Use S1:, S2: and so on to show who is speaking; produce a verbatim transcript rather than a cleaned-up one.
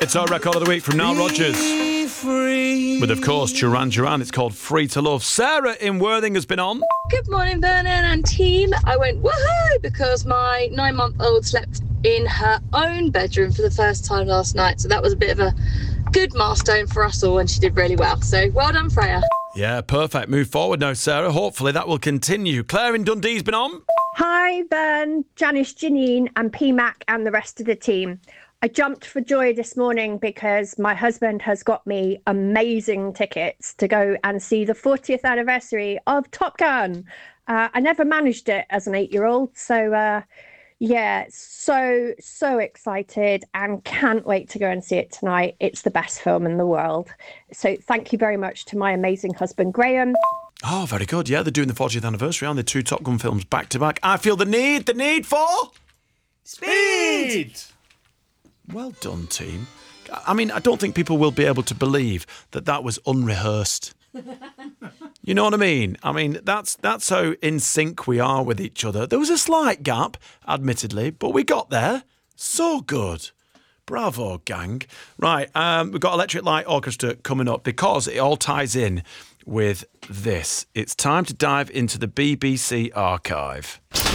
S1: It's our record of the week from Nile Rodgers.
S2: Free.
S1: With, of course, Duran Duran. It's called Free to Love. Sarah in Worthing has been on.
S3: Good morning, Vernon and team. I went woohoo because my nine-month-old slept in her own bedroom for the first time last night. So that was a bit of a good milestone for us all, and she did really well. So well done, Freya.
S1: Yeah, perfect. Move forward now, Sarah. Hopefully that will continue. Claire in Dundee's been on.
S4: Hi, Ben, Janice, Janine and P Mac and the rest of the team. I jumped for joy this morning because my husband has got me amazing tickets to go and see the fortieth anniversary of Top Gun. Uh, I never managed it as an eight-year-old, so uh, yeah, so, so excited and can't wait to go and see it tonight. It's the best film in the world. So thank you very much to my amazing husband, Graham.
S1: Oh, very good. Yeah, they're doing the fortieth anniversary, aren't they? Two Top Gun films back to back. I feel the need, the need for...
S2: Speed!
S1: Well done, team. I mean, I don't think people will be able to believe that that was unrehearsed. You know what I mean? I mean, that's that's how in sync we are with each other. There was a slight gap, admittedly, but we got there. So good. Bravo, gang. Right, um, we've got Electric Light Orchestra coming up because it all ties in with this. It's time to dive into the B B C archive.